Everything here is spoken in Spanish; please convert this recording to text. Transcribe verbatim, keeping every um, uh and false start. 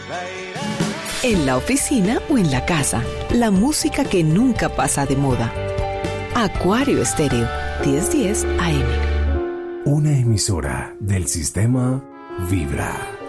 En la oficina o en la casa, la música que nunca pasa de moda. Acuario Estéreo, diez diez A M. Una emisora del sistema Vibra.